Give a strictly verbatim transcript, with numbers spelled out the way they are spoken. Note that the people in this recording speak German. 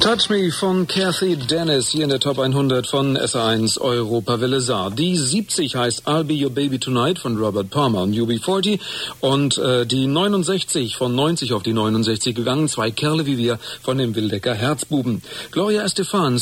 Touch Me von Kathy Dennis hier in der Top hundert von S A eins Europawelle Saar. Die siebzig heißt I'll Be Your Baby Tonight von Robert Palmer und U B vierzig und äh, die neunundsechzig von neunzig auf die neunundsechzig gegangen, Zwei Kerle wie wir von dem Wildecker Herzbuben. Gloria Estefan